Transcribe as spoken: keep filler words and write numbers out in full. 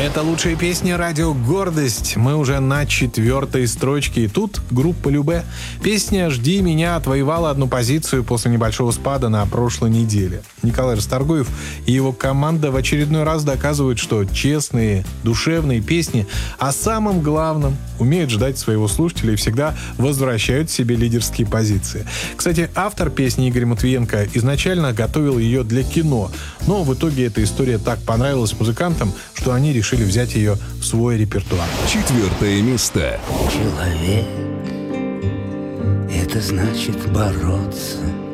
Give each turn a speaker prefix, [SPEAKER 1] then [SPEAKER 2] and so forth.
[SPEAKER 1] Это лучшие песни радио «Гордость». Мы уже на четвертой строчке. И тут группа Любэ. Песня «Жди меня» отвоевала одну позицию после небольшого спада на прошлой неделе. Николай Расторгуев и его команда в очередной раз доказывают, что честные, душевные песни о самом главном умеют ждать своего слушателя и всегда возвращают себе лидерские позиции. Кстати, автор песни Игорь Матвиенко изначально готовил ее для кино, но в итоге эта история так понравилась музыкантам, что они решили взять ее в свой репертуар.
[SPEAKER 2] Четвертое место.
[SPEAKER 3] Человек — это значит бороться